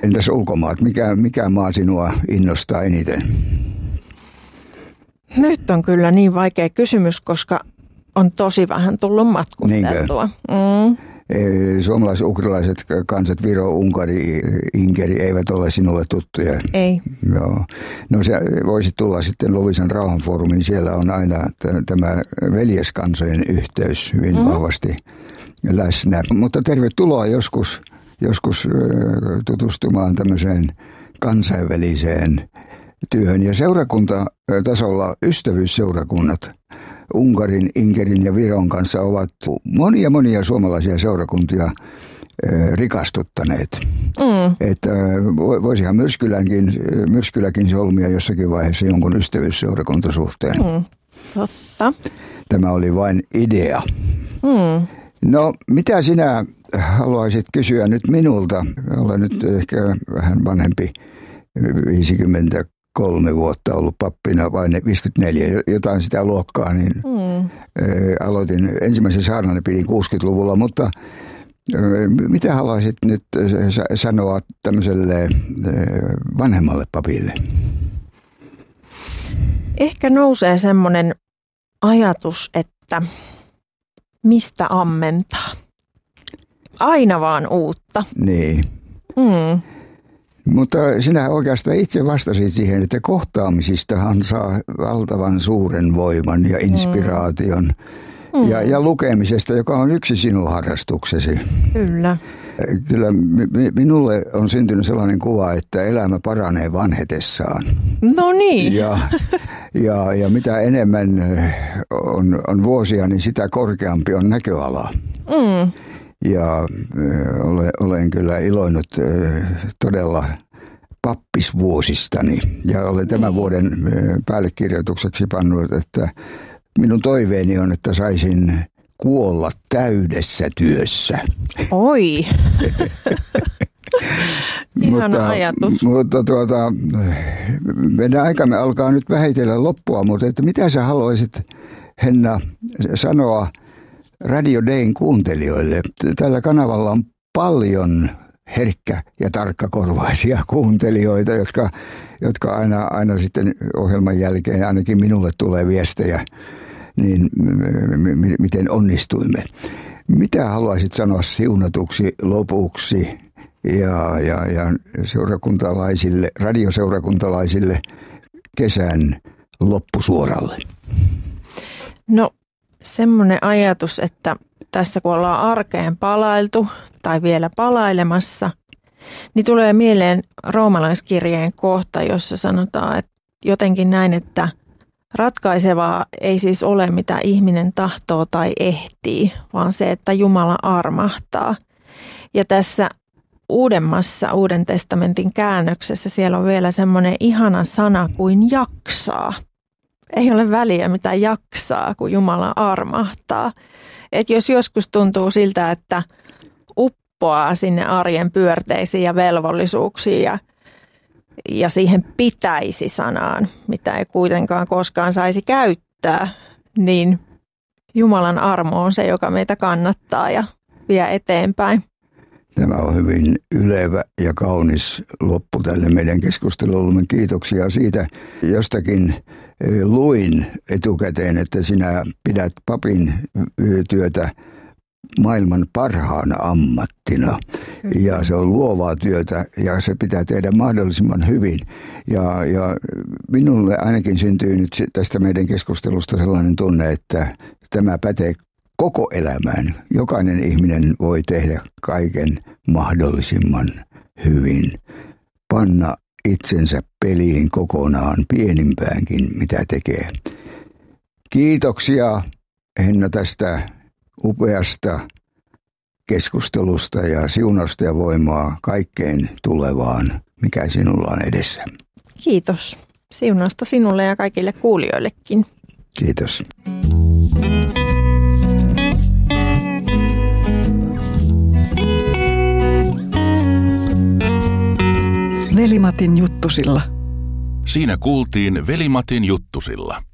Entäs ulkomaat? Mikä maa sinua innostaa eniten? Nyt on kyllä niin vaikea kysymys, koska on tosi vähän tullut matkusteltua. Suomalais-ukrilaiset kansat, Viro, Unkari, Inkeri eivät ole sinulle tuttuja. Ei. Joo. No se voisi tulla sitten Loviisan rauhanfoorumiin. Siellä on aina tämä veljeskansojen yhteys hyvin vahvasti läsnä. Mutta tervetuloa joskus tutustumaan tämmöiseen kansainväliseen työhön. Ja seurakuntatasolla ystävyysseurakunnat Unkarin, Inkerin ja Viron kanssa ovat monia suomalaisia seurakuntia rikastuttaneet. Että voisihan Myrskyläkin solmia jossakin vaiheessa jonkun ystävyysseurakuntasuhteen. Totta. Tämä oli vain idea. No, mitä sinä haluaisit kysyä nyt minulta? Olen nyt ehkä vähän vanhempi, 53 vuotta ollut pappina, vai 54, jotain sitä luokkaa, niin aloitin ensimmäisen saarnani pidin 60-luvulla, mutta mitä haluaisit nyt sanoa tämmöiselle vanhemmalle papille? Ehkä nousee semmoinen ajatus, että mistä ammentaa? Aina vaan uutta. Niin. Mutta sinä oikeastaan itse vastasit siihen, että kohtaamisistahan saa valtavan suuren voiman ja inspiraation. Ja lukemisesta, joka on yksi sinun harrastuksesi. Kyllä. Kyllä minulle on syntynyt sellainen kuva, että elämä paranee vanhetessaan. No niin. Ja mitä enemmän on vuosia, niin sitä korkeampi on näköala. Ja olen kyllä iloinut todella pappisvuosistani. Ja olen tämän vuoden päällekirjoitukseksi pannut, että minun toiveeni on, että saisin kuolla täydessä työssä. Oi! Ihana ajatus. Mutta meidän aikamme alkaa nyt vähitellen loppua, mutta että mitä sä haluaisit, Henna, sanoa Radio Dayn kuuntelijoille? Tällä kanavalla on paljon herkkä ja tarkkakorvaisia kuuntelijoita, jotka aina sitten ohjelman jälkeen ainakin minulle tulee viestejä, niin miten onnistuimme. Mitä haluaisit sanoa siunatuksi lopuksi ja seurakuntalaisille, radioseurakuntalaisille kesän loppusuoralle? No semmoinen ajatus, että tässä kun ollaan arkeen palailtu tai vielä palailemassa, niin tulee mieleen roomalaiskirjeen kohta, jossa sanotaan, että jotenkin näin, että ratkaisevaa ei siis ole mitä ihminen tahtoo tai ehtii, vaan se, että Jumala armahtaa. Ja tässä uudemmassa Uuden testamentin käännöksessä siellä on vielä semmoinen ihana sana kuin jaksaa. Ei ole väliä mitä jaksaa, kun Jumala armahtaa. Että jos joskus tuntuu siltä, että uppoaa sinne arjen pyörteisiin ja velvollisuuksiin ja siihen pitäisi sanaan, mitä ei kuitenkaan koskaan saisi käyttää, niin Jumalan armo on se, joka meitä kannattaa ja vie eteenpäin. Tämä on hyvin ylevä ja kaunis loppu tälle meidän keskustelulle. Kiitoksia siitä. Jostakin luin etukäteen, että sinä pidät papin työtä maailman parhaana ammattina. Ja se on luovaa työtä ja se pitää tehdä mahdollisimman hyvin. Ja minulle ainakin syntyy nyt tästä meidän keskustelusta sellainen tunne, että tämä pätee koko elämään. Jokainen ihminen voi tehdä kaiken mahdollisimman hyvin. Panna itsensä peliin kokonaan, pienimpäänkin mitä tekee. Kiitoksia Henna tästä upeasta keskustelusta ja siunausta ja voimaa kaikkeen tulevaan, mikä sinulla on edessä. Kiitos. Siunausta sinulle ja kaikille kuulijoillekin. Kiitos. Veli-Matin juttusilla. Siinä kuultiin Veli-Matin juttusilla.